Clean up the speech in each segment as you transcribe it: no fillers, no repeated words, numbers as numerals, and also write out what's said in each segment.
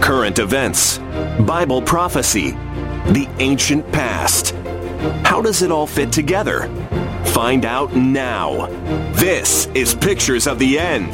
current events, Bible prophecy, the ancient past. How does it all fit together? Find out now. This is Pictures of the End.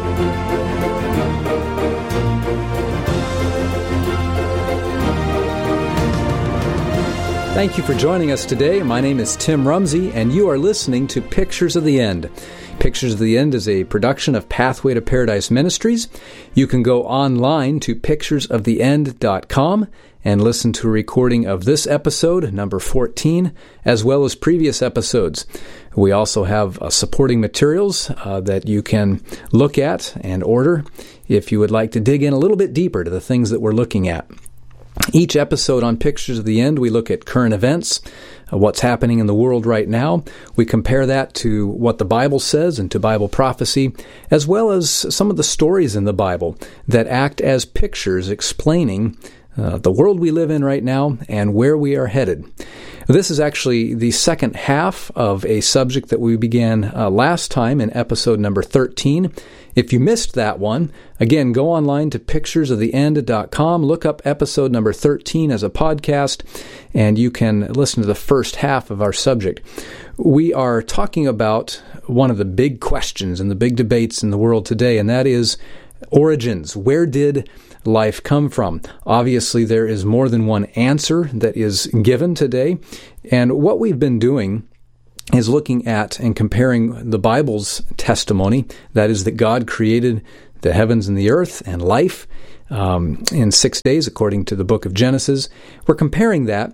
Thank you for joining us today. My name is Tim Rumsey, and you are listening to Pictures of the End. Pictures of the End is a production of Pathway to Paradise Ministries. You can go online to picturesoftheend.com and listen to a recording of this episode, number 14, as well as previous episodes. We also have supporting materials that you can look at and order if you would like to dig in a little bit deeper to the things that we're looking at. Each episode on Pictures of the End, we look at current events, what's happening in the world right now. We compare that to what the Bible says and to Bible prophecy, as well as some of the stories in the Bible that act as pictures explaining the world we live in right now and where we are headed. This is actually the second half of a subject that we began last time in episode number 13. If you missed that one, again, go online to picturesoftheend.com, look up episode number 13 as a podcast, and you can listen to the first half of our subject. We are talking about one of the big questions and the big debates in the world today, and that is origins. Where did life come from? Obviously, there is more than one answer that is given today, and what we've been doing is looking at and comparing the Bible's testimony, that is that God created the heavens and the earth and life in 6 days, according to the book of Genesis. We're comparing that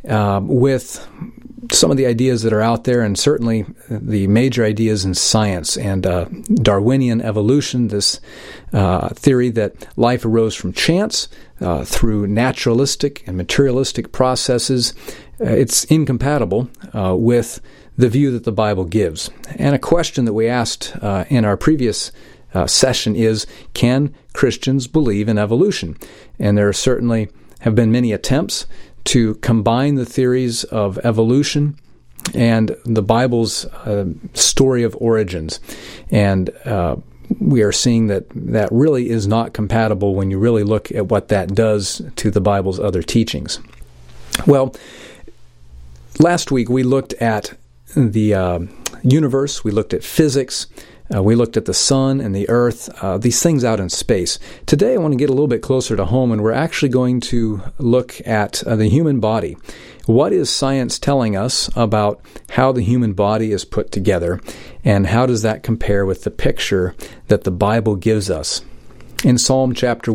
with some of the ideas that are out there, and certainly the major ideas in science and Darwinian evolution, this theory that life arose from chance through naturalistic and materialistic processes. It's incompatible with the view that the Bible gives. And a question that we asked in our previous session is, can Christians believe in evolution? And there certainly have been many attempts to combine the theories of evolution and the Bible's story of origins. And we are seeing that that really is not compatible when you really look at what that does to the Bible's other teachings. Well, last week we looked at the universe, we looked at physics, we looked at the sun and the earth, these things out in space. Today I want to get a little bit closer to home, and we're actually going to look at the human body. What is science telling us about how the human body is put together, and how does that compare with the picture that the Bible gives us? In Psalm chapter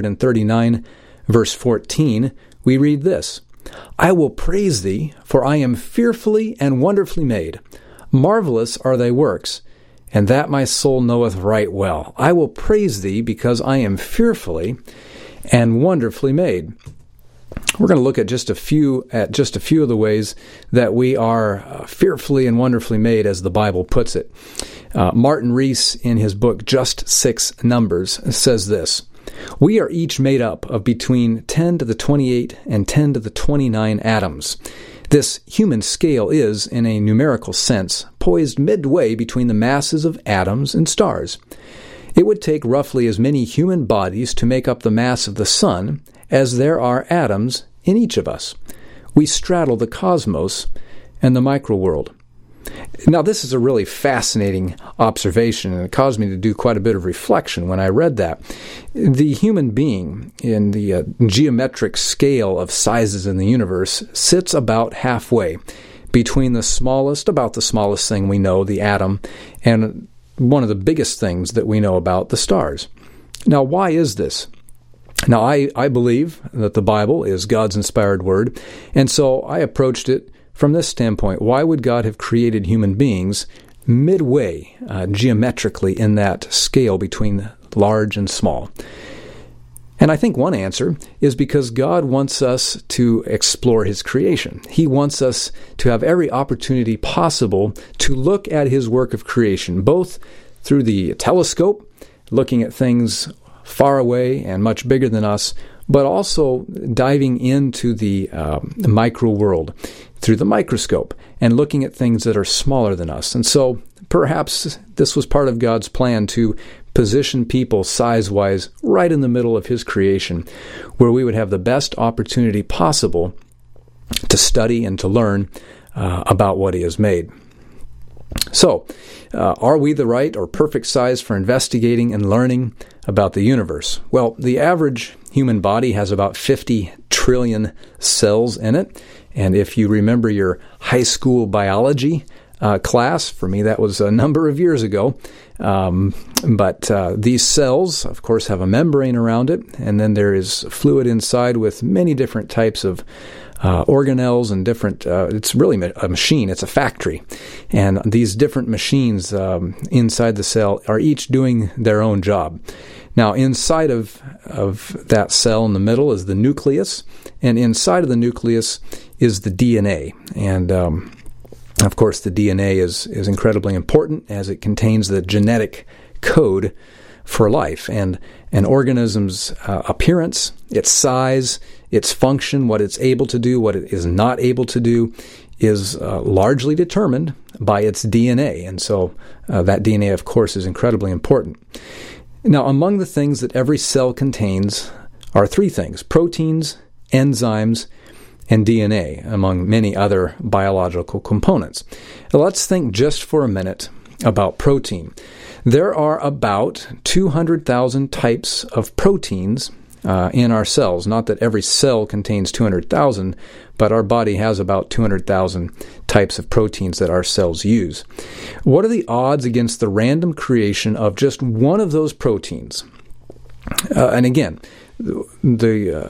139, verse 14, we read this: I will praise thee, for I am fearfully and wonderfully made. Marvelous are thy works, and that my soul knoweth right well. I will praise thee, because I am fearfully and wonderfully made. We're going to look at just a few of the ways that we are fearfully and wonderfully made, as the Bible puts it. Martin Rees, in his book Just Six Numbers, says this: we are each made up of between 10 to the 28 and 10 to the 29 atoms. This human scale is, in a numerical sense, poised midway between the masses of atoms and stars. It would take roughly as many human bodies to make up the mass of the sun as there are atoms in each of us. We straddle the cosmos and the microworld. Now, this is a really fascinating observation, and it caused me to do quite a bit of reflection when I read that. The human being, in the geometric scale of sizes in the universe, sits about halfway between about the smallest thing we know, the atom, and one of the biggest things that we know about, the stars. Now, why is this? Now, I believe that the Bible is God's inspired word, and so I approached it from this standpoint. Why would God have created human beings midway, geometrically, in that scale between large and small? And I think one answer is because God wants us to explore His creation. He wants us to have every opportunity possible to look at His work of creation, both through the telescope, looking at things far away and much bigger than us, but also diving into the micro world through the microscope and looking at things that are smaller than us. And so perhaps this was part of God's plan to positioned people size-wise right in the middle of His creation, where we would have the best opportunity possible to study and to learn about what He has made. So, are we the right or perfect size for investigating and learning about the universe? Well, the average human body has about 50 trillion cells in it. And if you remember your high school biology class, for me that was a number of years ago, but these cells, of course, have a membrane around it, and then there is fluid inside with many different types of organelles and different, it's really a machine, it's a factory. And these different machines inside the cell are each doing their own job. Now, inside of that cell in the middle is the nucleus, and inside of the nucleus is the DNA. And of course, the DNA is incredibly important as it contains the genetic code for life, and an organism's appearance, its size, its function, what it's able to do, what it is not able to do, is largely determined by its DNA. And so that DNA, of course, is incredibly important. Now, among the things that every cell contains are three things: proteins, enzymes, and DNA, among many other biological components. Now, let's think just for a minute about protein. There are about 200,000 types of proteins in our cells. Not that every cell contains 200,000, but our body has about 200,000 types of proteins that our cells use. What are the odds against the random creation of just one of those proteins? And again, the